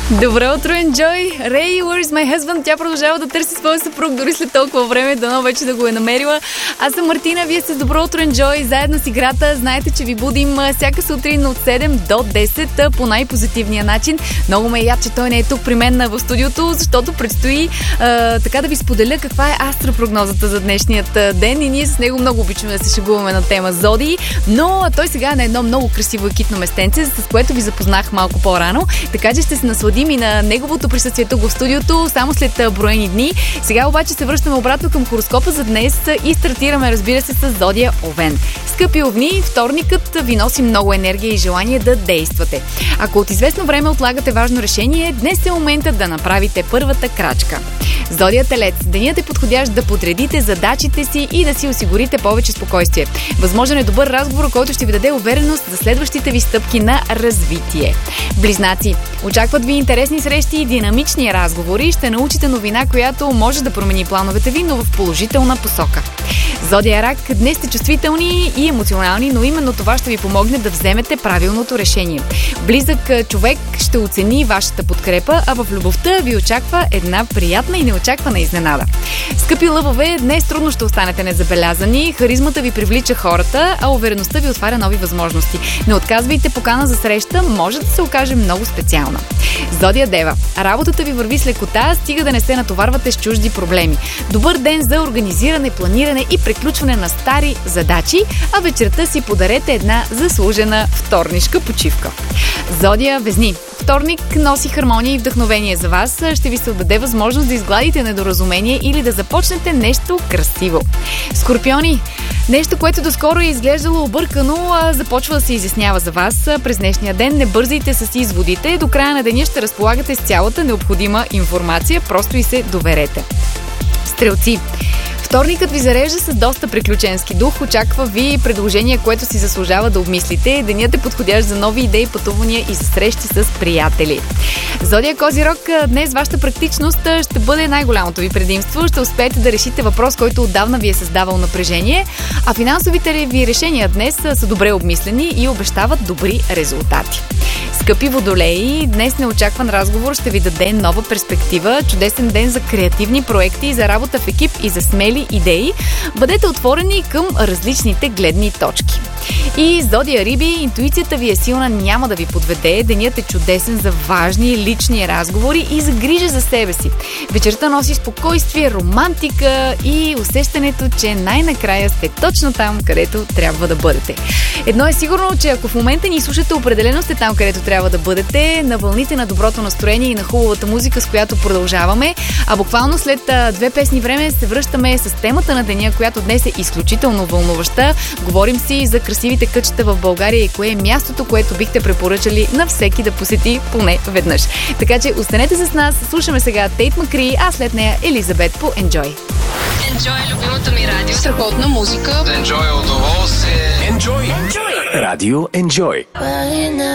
Добро утро, Enjoy! Ray, where's my husband? Тя продължава да търси своя съпруг дори след толкова време, дано вече да го е намерила. Аз съм Мартина, вие сте с Добро утро, Enjoy, заедно с играта. Знаете, че ви будим всяка сутрин от 7 до 10 по най-позитивния начин. Много ме яд, че той не е тук при мен в студиото, защото предстои така да ви споделя каква е астропрогнозата за днешният ден и ние с него много обичаме да се шегуваме на тема зодии, но той сега е на едно много красиво екипно местенце, с което ви запознах малко по-рано, така че ще се насладим и на неговото присъствие тук в студиото само след броени дни. Сега обаче се връщаме обратно към хороскопа за днес и стартираме, разбира се, с зодия Овен. Скъпи овни, вторникът ви носи много енергия и желание да действате. Ако от известно време отлагате важно решение, днес е моментът да направите първата крачка. Зодия Телец, денят е подходящ да подредите задачите си и да си осигурите повече спокойствие. Възможен е добър разговор, който ще ви даде увереност за следващите ви стъпки на развитие. Близнаци, очакват ви интересни срещи и динамични разговори. Ще научите новина, която може да промени плановете ви, но в положителна посока. Зодия Рак, днес сте чувствителни и емоционални, но именно това ще ви помогне да вземете правилното решение. Близък човек ще оцени вашата подкрепа, а в любовта ви очаква една приятна и неочаквана изненада. Скъпи лъвове, днес трудно ще останете незабелязани, харизмата ви привлича хората, а увереността ви отваря нови възможности. Не отказвайте покана за среща, може да се окаже много специална. Зодия Дева, работата ви върви с лекота, стига да не се натоварвате с чужди проблеми. Добър ден за организиране, планиране и приключване на стари задачи, а вечерта си подарете една заслужена вторнишка почивка. Зодия Везни, вторник носи хармония и вдъхновение за вас. Ще ви се отдаде възможност да изгладите недоразумение или да започнете нещо красиво. Скорпиони, нещо, което доскоро е изглеждало объркано, започва да се изяснява за вас. През днешния ден не бързайте с изводите. До края на деня ще разполагате с цялата необходима информация. Просто и се доверете. Стрелци, вторникът ви зарежда с доста приключенски дух. Очаква ви предложение, което си заслужава да обмислите. Денят е подходящ за нови идеи, пътувания и за срещи с приятели. Зодия Козирог, днес вашата практичност ще бъде най-голямото ви предимство. Ще успеете да решите въпрос, който отдавна ви е създавал напрежение, а финансовите ви решения днес са добре обмислени и обещават добри резултати. Скъпи водолеи, днес неочакван разговор ще ви даде нова перспектива. Чудесен ден за креативни проекти, за работа в екип и за смели идеи. Бъдете отворени към различните гледни точки. И зодия Риби, интуицията ви е силна, няма да ви подведе. Денят е чудесен за важни лични разговори и за грижа за себе си. Вечерта носи спокойствие, романтика и усещането, че най-накрая сте точно там, където трябва да бъдете. Едно е сигурно, че ако в момента ни слушате, определено сте там, където трябва да бъдете, на вълните на доброто настроение и на хубавата музика, с която продължаваме. А буквално след 2 песни време се връщаме с темата на деня, която днес е изключително вълнуваща. Говорим си за красивите кътчета в България и кое е мястото, което бихте препоръчали на всеки да посети поне веднъж. Така че останете с нас, слушаме сега Тейт Макри, а след нея Елизабет по Enjoy. Enjoy, любимото ми радио. Страхотна музика. Enjoy удоволствие. Enjoy. Радио Enjoy.